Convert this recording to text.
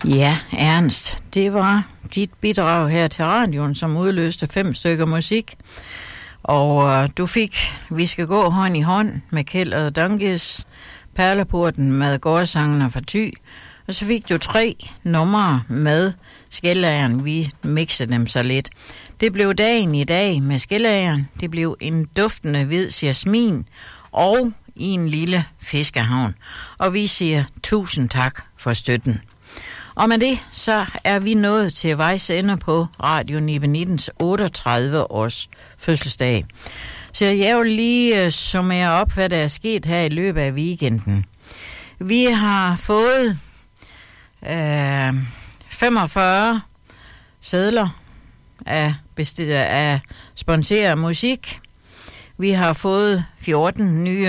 Ja, Ernst, det var dit bidrag her til radioen, som udløste 5 stykker musik. Og du fik Vi skal gå hånd i hånd med Kjeld og Donkeys, Perleporten med Gårdsangerne fra Thy. Og så fik du 3 numre med Skellageren. Vi mixede dem så lidt. Det blev Dagen i dag med Skellageren. Det blev En duftende hvid jasmin og I en lille fiskehavn. Og vi siger tusind tak for støtten. Og med det, så er vi nået til vejs ende på Radio Nibenittens 38 års fødselsdag. Så jeg vil lige summere op, hvad der er sket her i løbet af weekenden. Vi har fået 45 sedler af sponsoreret musik. Vi har fået 14 nye